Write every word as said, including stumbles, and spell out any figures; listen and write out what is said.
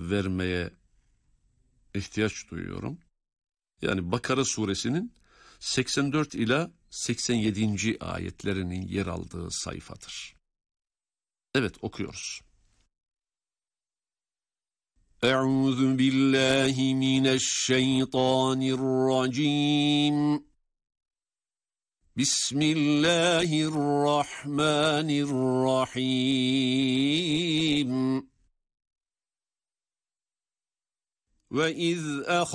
vermeye ihtiyaç duyuyorum. Yani Bakara suresinin seksen dört ila seksen yedinci ayetlerinin yer aldığı sayfadır. Evet, okuyoruz. Euzu billahi mineşşeytanirracim. Bismillahirrahmanirrahim. Ve iz